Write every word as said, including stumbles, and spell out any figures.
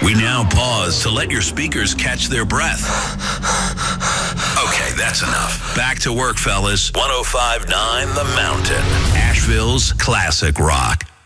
We now pause to let your speakers catch their breath. Okay, that's enough. Back to work, fellas. one oh five point nine The Mountain, Asheville's classic rock.